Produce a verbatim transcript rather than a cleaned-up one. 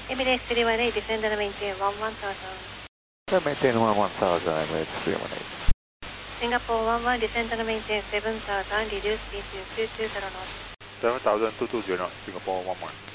Emirates three one eight, descend and maintain one one thousand. Yeah, maintain one one thousand, Emirates three one eight. Singapore one one, descend and maintain seven thousand, reduce speed to two two zero knots. seven thousand two two zero, Singapore one one.